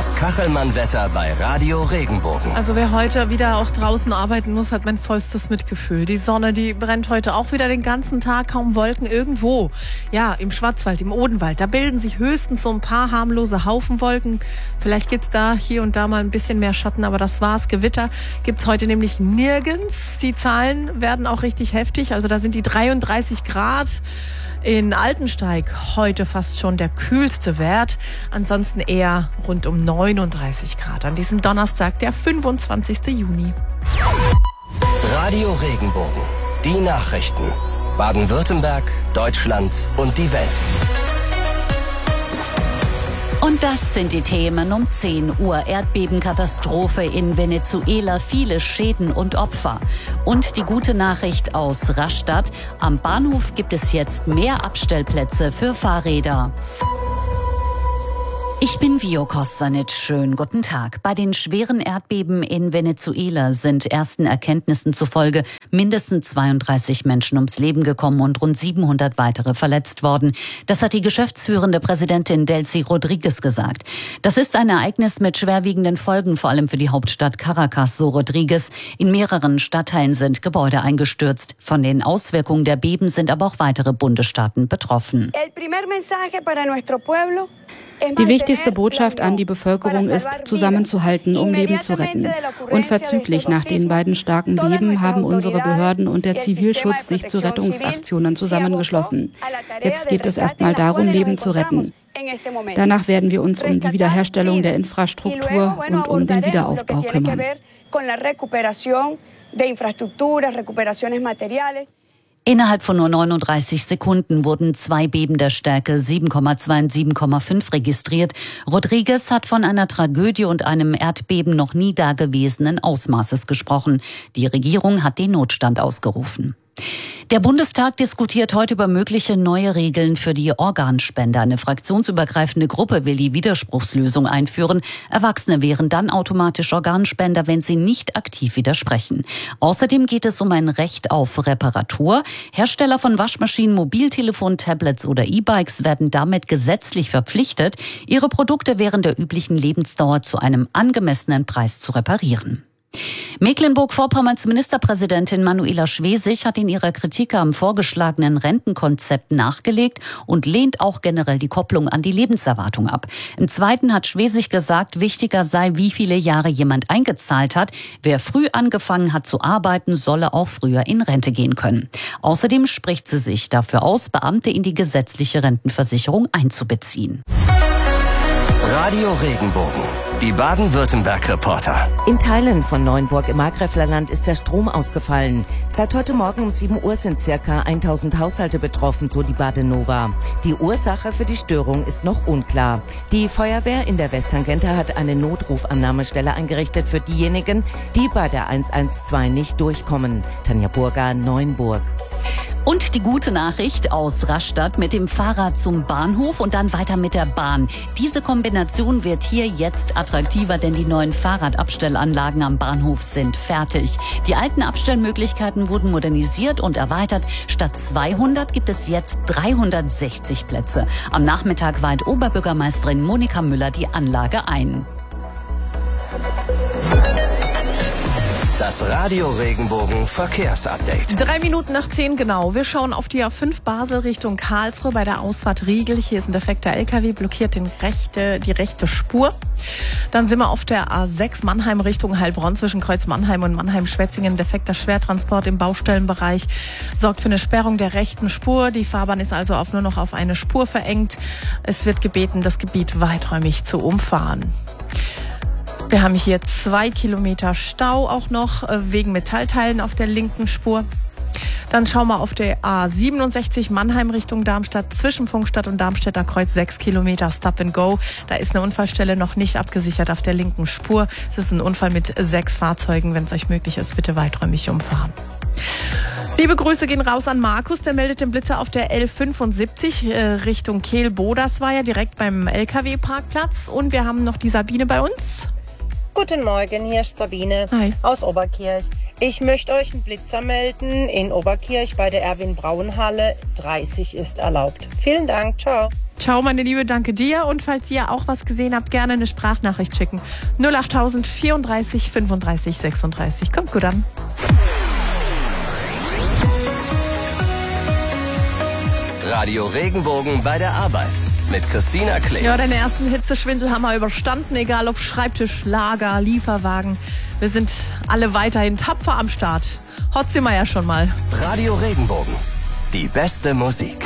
Das Kachelmann-Wetter bei Radio Regenbogen. Also wer heute wieder auch draußen arbeiten muss, hat mein vollstes Mitgefühl. Die Sonne, die brennt heute auch wieder den ganzen Tag, kaum Wolken irgendwo. Ja, im Schwarzwald, im Odenwald, da bilden sich höchstens so ein paar harmlose Haufenwolken. Vielleicht gibt's da hier und da mal ein bisschen mehr Schatten, aber das war's. Gewitter gibt's heute nämlich nirgends. Die Zahlen werden auch richtig heftig, also da sind die 33 Grad. In Altensteig heute fast schon der kühlste Wert, ansonsten eher rund um 39 Grad an diesem Donnerstag, der 25. Juni. Radio Regenbogen, die Nachrichten. Baden-Württemberg, Deutschland und die Welt. Und das sind die Themen um 10 Uhr. Erdbebenkatastrophe in Venezuela, viele Schäden und Opfer. Und die gute Nachricht aus Rastatt. Am Bahnhof gibt es jetzt mehr Abstellplätze für Fahrräder. Ich bin Vio Kostanic. Schönen guten Tag. Bei den schweren Erdbeben in Venezuela sind ersten Erkenntnissen zufolge mindestens 32 Menschen ums Leben gekommen und rund 700 weitere verletzt worden. Das hat die geschäftsführende Präsidentin Delcy Rodriguez gesagt. Das ist ein Ereignis mit schwerwiegenden Folgen, vor allem für die Hauptstadt Caracas, so Rodriguez. In mehreren Stadtteilen sind Gebäude eingestürzt. Von den Auswirkungen der Beben sind aber auch weitere Bundesstaaten betroffen. Die wichtigste Botschaft an die Bevölkerung ist, zusammenzuhalten, um Leben zu retten. Unverzüglich nach den beiden starken Beben haben unsere Behörden und der Zivilschutz sich zu Rettungsaktionen zusammengeschlossen. Jetzt geht es erstmal darum, Leben zu retten. Danach werden wir uns um die Wiederherstellung der Infrastruktur und um den Wiederaufbau kümmern. Innerhalb von nur 39 Sekunden wurden 2 Beben der Stärke 7,2 und 7,5 registriert. Rodriguez hat von einer Tragödie und einem Erdbeben noch nie dagewesenen Ausmaßes gesprochen. Die Regierung hat den Notstand ausgerufen. Der Bundestag diskutiert heute über mögliche neue Regeln für die Organspende. Eine fraktionsübergreifende Gruppe will die Widerspruchslösung einführen. Erwachsene wären dann automatisch Organspender, wenn sie nicht aktiv widersprechen. Außerdem geht es um ein Recht auf Reparatur. Hersteller von Waschmaschinen, Mobiltelefonen, Tablets oder E-Bikes werden damit gesetzlich verpflichtet, ihre Produkte während der üblichen Lebensdauer zu einem angemessenen Preis zu reparieren. Mecklenburg-Vorpommerns Ministerpräsidentin Manuela Schwesig hat in ihrer Kritik am vorgeschlagenen Rentenkonzept nachgelegt und lehnt auch generell die Kopplung an die Lebenserwartung ab. Im Zweiten hat Schwesig gesagt, wichtiger sei, wie viele Jahre jemand eingezahlt hat. Wer früh angefangen hat zu arbeiten, solle auch früher in Rente gehen können. Außerdem spricht sie sich dafür aus, Beamte in die gesetzliche Rentenversicherung einzubeziehen. Radio Regenbogen, die Baden-Württemberg-Reporter. In Teilen von Neuenburg im Markgräflerland ist der Strom ausgefallen. Seit heute Morgen um 7 Uhr sind ca. 1000 Haushalte betroffen, so die Badenova. Die Ursache für die Störung ist noch unklar. Die Feuerwehr in der Westtangente hat eine Notrufannahmestelle eingerichtet für diejenigen, die bei der 112 nicht durchkommen. Tanja Burger, Neuenburg. Und die gute Nachricht aus Rastatt: mit dem Fahrrad zum Bahnhof und dann weiter mit der Bahn. Diese Kombination wird hier jetzt attraktiver, denn die neuen Fahrradabstellanlagen am Bahnhof sind fertig. Die alten Abstellmöglichkeiten wurden modernisiert und erweitert. Statt 200 gibt es jetzt 360 Plätze. Am Nachmittag weiht Oberbürgermeisterin Monika Müller die Anlage ein. Das Radio Regenbogen Verkehrsupdate. 3 Minuten nach 10 genau. Wir schauen auf die A5 Basel Richtung Karlsruhe bei der Ausfahrt Riegel. Hier ist ein defekter LKW, blockiert die rechte Spur. Dann sind wir auf der A6 Mannheim Richtung Heilbronn zwischen Kreuz Mannheim und Mannheim-Schwetzingen. Defekter Schwertransport im Baustellenbereich sorgt für eine Sperrung der rechten Spur. Die Fahrbahn ist also nur noch auf eine Spur verengt. Es wird gebeten, das Gebiet weiträumig zu umfahren. Wir haben hier 2 Kilometer Stau auch noch wegen Metallteilen auf der linken Spur. Dann schauen wir auf der A67 Mannheim Richtung Darmstadt zwischen Funkstadt und Darmstädter Kreuz 6 Kilometer Stop and Go. Da ist eine Unfallstelle noch nicht abgesichert auf der linken Spur. Das ist ein Unfall mit 6 Fahrzeugen. Wenn es euch möglich ist, bitte weiträumig umfahren. Liebe Grüße gehen raus an Markus, der meldet den Blitzer auf der L75 Richtung Kehl-Bodersweier, direkt beim LKW-Parkplatz. Und wir haben noch die Sabine bei uns. Guten Morgen, hier ist Sabine Hi. aus Oberkirch. Ich möchte euch einen Blitzer melden in Oberkirch bei der Erwin-Braun-Halle. 30 ist erlaubt. Vielen Dank, ciao. Ciao, meine Liebe, danke dir. Und falls ihr auch was gesehen habt, gerne eine Sprachnachricht schicken. 08000 34 35 36. Kommt gut an. Radio Regenbogen bei der Arbeit mit Christina Klee. Ja, den ersten Hitzeschwindel haben wir überstanden, egal ob Schreibtisch, Lager, Lieferwagen. Wir sind alle weiterhin tapfer am Start. Hot sind wir ja schon mal. Radio Regenbogen, die beste Musik.